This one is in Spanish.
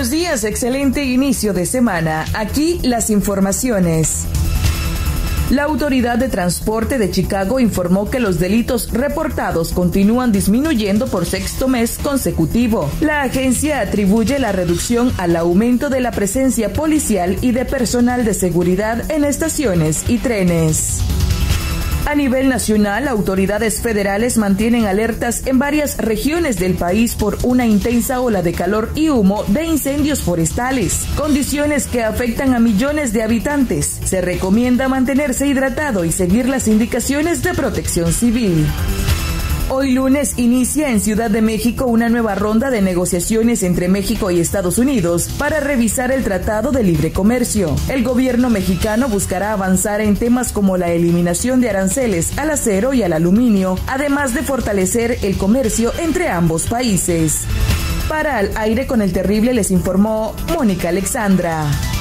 Buenos días, excelente inicio de semana. Aquí las informaciones. La Autoridad de Transporte de Chicago informó que los delitos reportados continúan disminuyendo por sexto mes consecutivo. La agencia atribuye la reducción al aumento de la presencia policial y de personal de seguridad en estaciones y trenes. A nivel nacional, autoridades federales mantienen alertas en varias regiones del país por una intensa ola de calor y humo de incendios forestales, condiciones que afectan a millones de habitantes. Se recomienda mantenerse hidratado y seguir las indicaciones de protección civil. Hoy lunes inicia en Ciudad de México una nueva ronda de negociaciones entre México y Estados Unidos para revisar el Tratado de Libre Comercio. El gobierno mexicano buscará avanzar en temas como la eliminación de aranceles al acero y al aluminio, además de fortalecer el comercio entre ambos países. Para Al Aire con el Terrible les informó Mónica Alexandra.